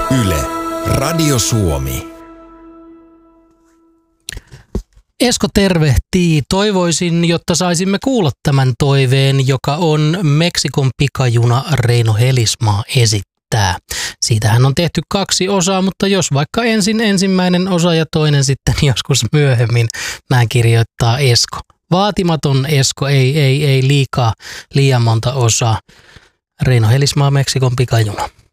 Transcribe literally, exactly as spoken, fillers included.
Yle, Radio Suomi. Esko tervehtii. Toivoisin, jotta saisimme kuulla tämän toiveen, joka on Meksikon pikajuna Reino Helismaa esittää. Siitähän on tehty kaksi osaa, mutta jos vaikka ensin ensimmäinen osa ja toinen sitten joskus myöhemmin, näin kirjoittaa Esko. Vaatimaton Esko, ei, ei, ei liikaa, liian monta osaa. Reino Helismaa, Meksikon pikajuna.